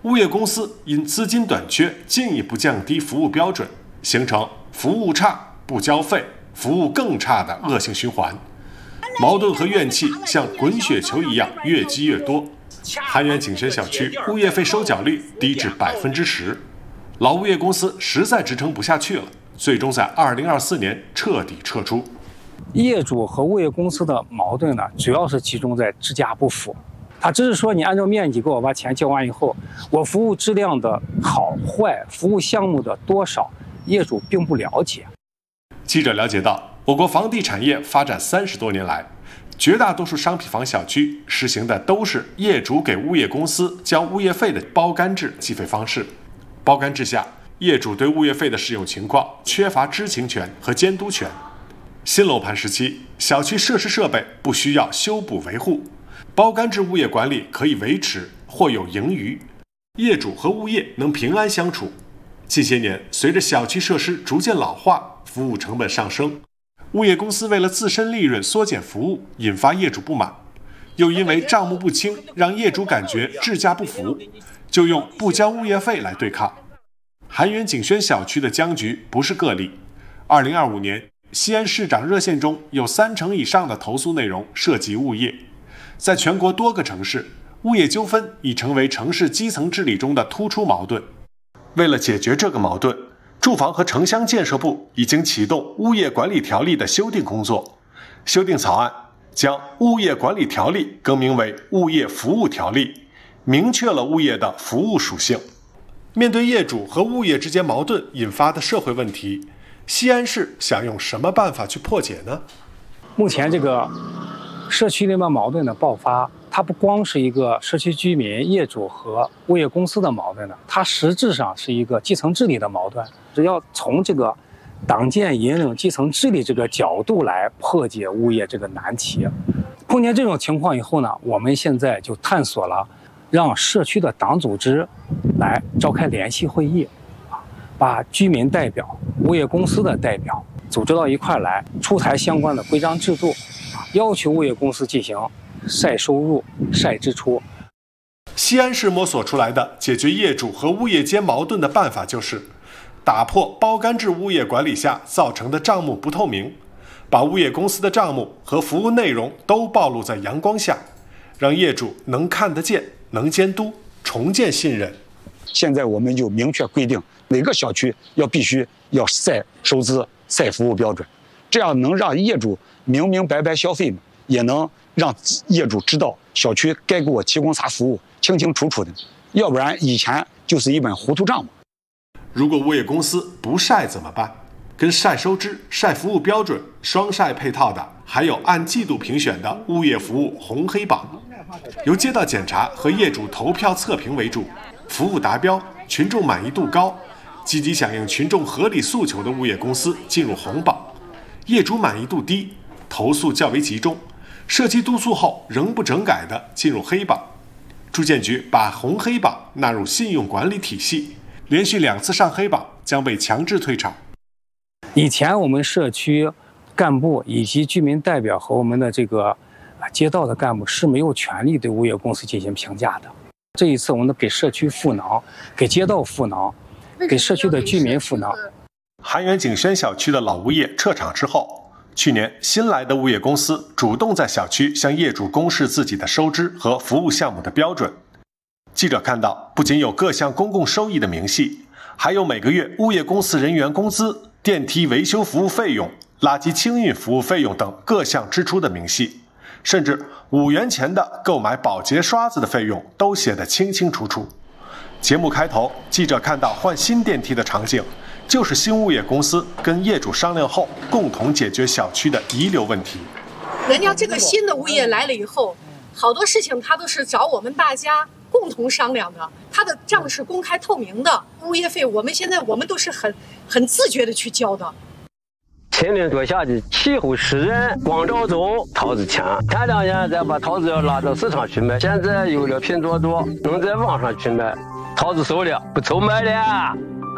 物业公司因资金短缺，进一步降低服务标准，形成服务差不交费、服务更差的恶性循环。矛盾和怨气像滚雪球一样越积越多。韩源景轩小区物业费收缴率低至10%，老物业公司实在支撑不下去了，最终在2024年彻底撤出。 业主和物业公司的矛盾呢，主要是集中在质价不符。他只是说你按照面积给我把钱交完以后，我服务质量的好坏、服务项目的多少，业主并不了解。 记者了解到，我国房地产业发展30多年来，绝大多数商品房小区实行的都是业主给物业公司交物业费的包干制计费方式。包干制下，业主对物业费的使用情况缺乏知情权和监督权。新楼盘时期，小区设施设备不需要修补维护，包干制物业管理可以维持或有盈余，业主和物业能平安相处。近些年，随着小区设施逐渐老化，服务成本上升，物业公司为了自身利润缩减服务，引发业主不满，又因为账目不清，让业主感觉质价不符，就用不交物业费来对抗。韩源景轩小区的僵局不是个例。2025年，西安市长热线中有30%以上的投诉内容涉及物业。在全国多个城市，物业纠纷已成为城市基层治理中的突出矛盾。为了解决这个矛盾，住房和城乡建设部已经启动物业管理条例的修订工作。修订草案将物业管理条例更名为物业服务条例，明确了物业的服务属性。面对业主和物业之间矛盾引发的社会问题，西安市想用什么办法去破解呢？ 目前这个社区内矛盾的爆发，它不光是一个社区居民、业主和物业公司的矛盾的，它实质上是一个基层治理的矛盾。只要从这个党建引领基层治理这个角度来破解物业这个难题。碰见这种情况以后呢，我们现在就探索了让社区的党组织来召开联席会议，把居民代表、物业公司的代表组织到一块来，出台相关的规章制度，要求物业公司进行晒收入、晒支出。 西安市摸索出来的解决业主和物业间矛盾的办法就是打破包干制物业管理下造成的账目不透明，把物业公司的账目和服务内容都暴露在阳光下，让业主能看得见、能监督，重建信任。 现在我们就明确规定，每个小区必须要晒收支、晒服务标准，这样能让业主明明白白消费嘛，也能让业主知道小区该给我提供啥服务，清清楚楚的。要不然以前就是一本糊涂账嘛。 如果物业公司不晒怎么办？跟晒收支、晒服务标准双晒配套的，还有按季度评选的物业服务红黑榜，由街道检查和业主投票测评为主，服务达标、群众满意度高、积极响应群众合理诉求的物业公司进入红榜，业主满意度低、投诉较为集中、社区督促后仍不整改的进入黑榜。住建局把红黑榜纳入信用管理体系，连续2次上黑榜将被强制退场。 以前我们社区干部以及居民代表和我们的这个街道的干部是没有权利对物业公司进行评价的。这一次我们给社区赋能，给街道赋能，给社区的居民赋能。 韩源景轩小区的老物业撤场之后，去年新来的物业公司主动在小区向业主公示自己的收支和服务项目的标准。记者看到，不仅有各项公共收益的明细，还有每个月物业公司人员工资、电梯维修服务费用、垃圾清运服务费用等各项支出的明细，甚至5元钱的购买保洁刷子的费用都写得清清楚楚。节目开头，记者看到换新电梯的场景，就是新物业公司跟业主商量后共同解决小区的遗留问题。 人家这个新的物业来了以后，好多事情他都是找我们大家共同商量的，他的账是公开透明的，物业费我们都是很自觉的去交的。 秦岭多下的气候湿润，光照中桃子强。前2年再把桃子要拉到市场去卖，现在有了拼多多，能在网上去卖。桃子熟了，不愁卖了。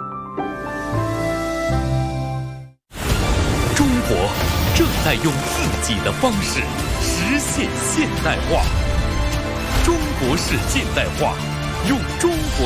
中国正在用自己的方式实现现代化。中国式现代化，用中国